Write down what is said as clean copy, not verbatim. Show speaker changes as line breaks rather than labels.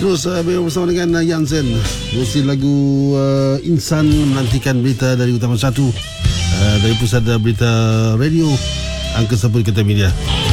terus bersama dengan Yan Zen. Musik lagu Insan menantikan berita dari Utama 1 dari Pusat Berita Radio Angkasa Puri Kereta Media.